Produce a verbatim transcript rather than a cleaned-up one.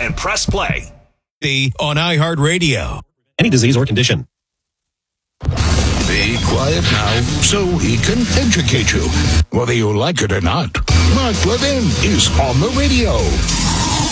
and press play. The on iHeartRadio. Any disease or condition. Be quiet now so he can educate you, whether you like it or not. Mark Levin is on the radio.